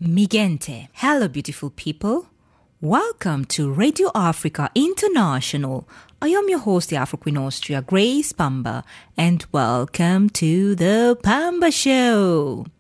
Mi gente. Hello, beautiful people. Welcome to Radio Africa International. I am your host, the Afro Queen Austria, Grace Pamba, and welcome to the Pamba Show.